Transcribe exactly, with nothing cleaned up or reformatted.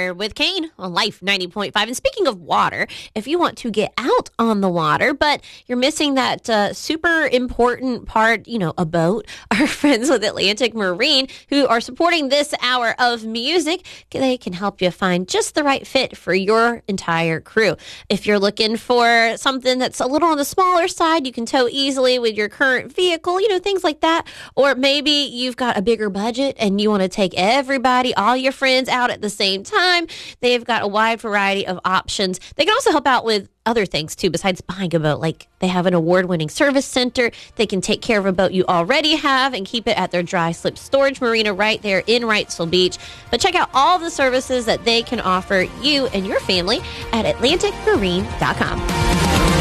Water with Kane on Life ninety point five. And speaking of water, if you want to get out on the water, but you're missing that uh, super important part, you know, a boat, our friends with Atlantic Marine, who are supporting this hour of music, they can help you find just the right fit for your entire crew. If you're looking for something that's a little on the smaller side, you can tow easily with your current vehicle, you know, things like that. Or maybe you've got a bigger budget and you want to take everybody, all your friends out at the same time. They've got a wide variety of options. They can also help out with other things too besides buying a boat. Like they have an award-winning service center. They can take care of a boat you already have and keep it at their dry slip storage marina right there in Wrightsville Beach. But check out all the services that they can offer you and your family at atlantic marine dot com.